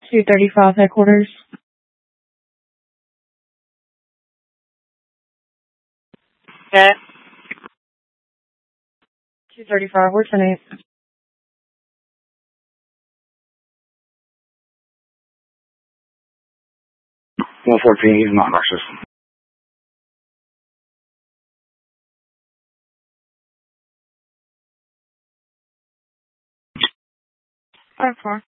235 headquarters. 235, where's the name? 114, he's not in our system. Five four.